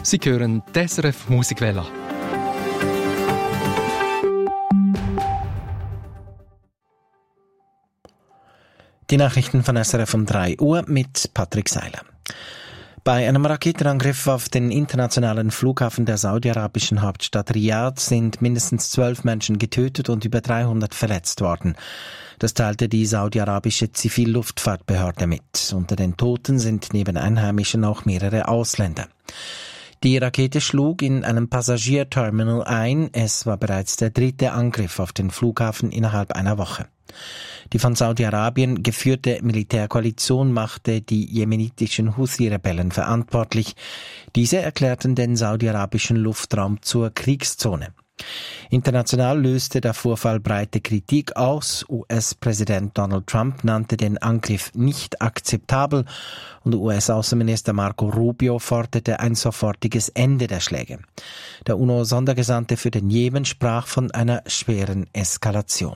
Sie hören die SRF Musikwelle. Die Nachrichten von SRF um 3 Uhr mit Patrick Seiler. Bei einem Raketenangriff auf den internationalen Flughafen der saudi-arabischen Hauptstadt Riyadh sind mindestens 12 Menschen getötet und über 300 verletzt worden. Das teilte die saudi-arabische Zivilluftfahrtbehörde mit. Unter den Toten sind neben Einheimischen auch mehrere Ausländer. Die Rakete schlug in einem Passagierterminal ein. Es war bereits der 3. Angriff auf den Flughafen innerhalb einer Woche. Die von Saudi-Arabien geführte Militärkoalition machte die jemenitischen Houthi-Rebellen verantwortlich. Diese erklärten den saudi-arabischen Luftraum zur Kriegszone. International löste der Vorfall breite Kritik aus. US-Präsident Donald Trump nannte den Angriff nicht akzeptabel und US-Außenminister Marco Rubio forderte ein sofortiges Ende der Schläge. Der UNO-Sondergesandte für den Jemen sprach von einer schweren Eskalation.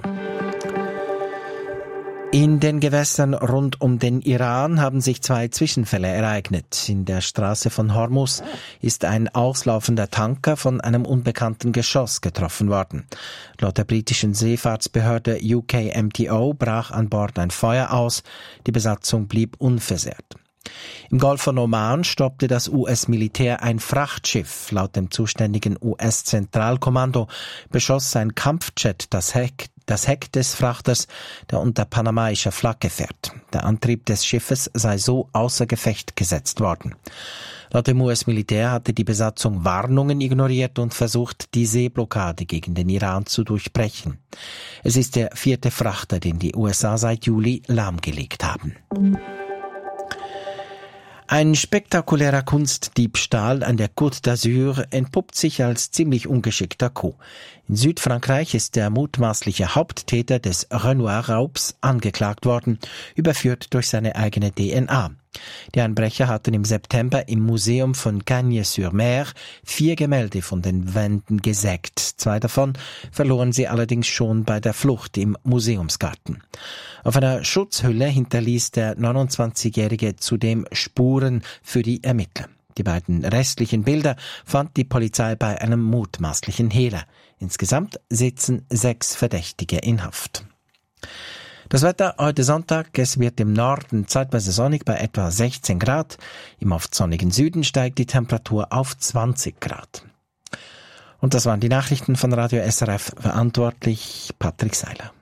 In den Gewässern rund um den Iran haben sich 2 Zwischenfälle ereignet. In der Straße von Hormuz ist ein auslaufender Tanker von einem unbekannten Geschoss getroffen worden. Laut der britischen Seefahrtsbehörde UKMTO brach an Bord ein Feuer aus. Die Besatzung blieb unversehrt. Im Golf von Oman stoppte das US-Militär ein Frachtschiff. Laut dem zuständigen US-Zentralkommando beschoss ein Kampfjet das Heck des Frachters, der unter panamaischer Flagge fährt. Der Antrieb des Schiffes sei so außer Gefecht gesetzt worden. Laut dem US-Militär hatte die Besatzung Warnungen ignoriert und versucht, die Seeblockade gegen den Iran zu durchbrechen. Es ist der 4. Frachter, den die USA seit Juli lahmgelegt haben. Ein spektakulärer Kunstdiebstahl an der Côte d'Azur entpuppt sich als ziemlich ungeschickter Coup. In Südfrankreich ist der mutmaßliche Haupttäter des Renoir-Raubs angeklagt worden, überführt durch seine eigene DNA. Die Einbrecher hatten im September im Museum von Cagnes-sur-Mer 4 Gemälde von den Wänden gesägt. 2 davon verloren sie allerdings schon bei der Flucht im Museumsgarten. Auf einer Schutzhülle hinterließ der 29-Jährige zudem Spuren für die Ermittler. Die beiden restlichen Bilder fand die Polizei bei einem mutmaßlichen Hehler. Insgesamt sitzen 6 Verdächtige in Haft. Das Wetter heute Sonntag, es wird im Norden zeitweise sonnig bei etwa 16 Grad. Im oft sonnigen Süden steigt die Temperatur auf 20 Grad. Und das waren die Nachrichten von Radio SRF, verantwortlich Patrick Seiler.